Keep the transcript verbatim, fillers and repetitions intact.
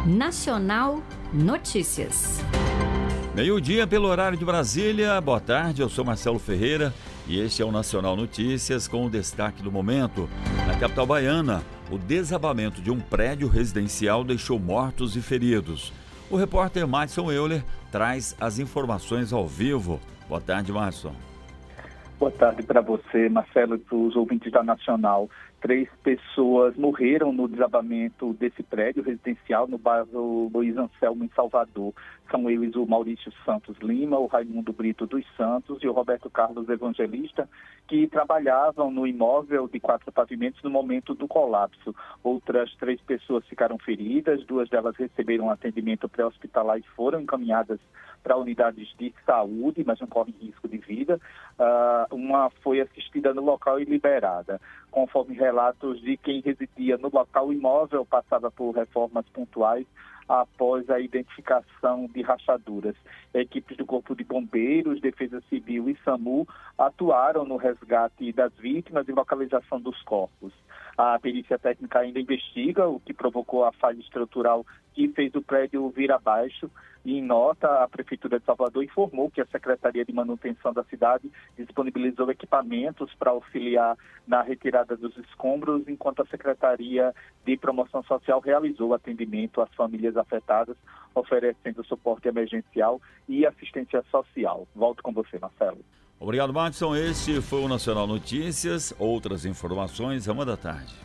Nacional Notícias. Meio-dia pelo horário de Brasília. Boa tarde, eu sou Marcelo Ferreira e este é o Nacional Notícias com o destaque do momento. Na capital baiana, o desabamento de um prédio residencial deixou mortos e feridos. O repórter Madison Euler traz as informações ao vivo. Boa tarde, Madison. Boa tarde para você, Marcelo, e para os ouvintes da Nacional. Três pessoas morreram no desabamento desse prédio residencial no bairro Luiz Anselmo, em Salvador. São eles o Maurício Santos Lima, o Raimundo Brito dos Santos e o Roberto Carlos Evangelista, que trabalhavam no imóvel de quatro pavimentos no momento do colapso. Outras três pessoas ficaram feridas, duas delas receberam atendimento pré-hospitalar e foram encaminhadas para unidades de saúde, mas não correm risco de vida. Uh, uma foi assistida no local e liberada. Conforme relatos de quem residia no local, o imóvel passava por reformas pontuais após a identificação de rachaduras. Equipes do Corpo de Bombeiros, Defesa Civil e SAMU atuaram no resgate das vítimas e localização dos corpos. A perícia técnica ainda investiga o que provocou a falha estrutural que fez o prédio vir abaixo. E em nota, a Prefeitura de Salvador informou que a Secretaria de Manutenção da cidade disponibilizou equipamentos para auxiliar na retirada dos escombros, enquanto a Secretaria de Promoção Social realizou atendimento às famílias afetadas, oferecendo suporte emergencial e assistência social. Volto com você, Marcelo. Obrigado, Madison. Este foi o Nacional Notícias. Outras informações, uma da tarde.